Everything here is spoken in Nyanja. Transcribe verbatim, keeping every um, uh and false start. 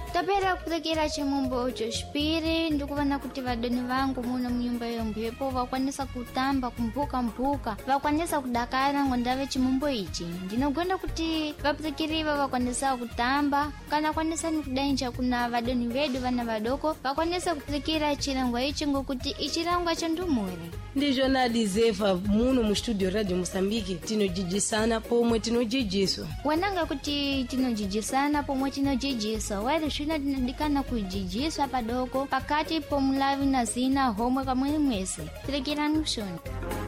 tapera kupulekera chimumbo chospiri ndikuvana kuti vadoni vangu muno mnyumba yombepo vakwanisa kutamba kumbuka-mbuka vakwanisa kudakara ngondave chimumbo ichi. Ndinogwenda kuti vapulekeriva vakwanisa kutamba kana kwanisa nikudainja kuna vadoni vedu vana vadoko vakwanisa kupulekera chilangwa ichi ngokuti ichilangwa cha ndumure. Ndi Jonali Zefa muno mu studio Radio Mosambiki tinojijisana pomwe tinojijiswa. Wananga kuti tinojijisana pomwe tinojijiswa wale shina tinadikana kujijiswa padoko pakati pomulavi na zina homwe kamwe mwese. Tulekirani mshoni.